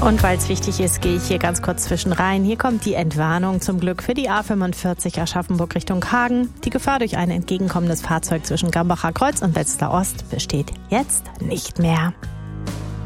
Und weil es wichtig ist, gehe ich hier ganz kurz zwischen rein. Hier kommt die Entwarnung zum Glück für die A45 Aschaffenburg Richtung Hagen. Die Gefahr durch ein entgegenkommendes Fahrzeug zwischen Gambacher Kreuz und Wetzlar Ost besteht jetzt nicht mehr.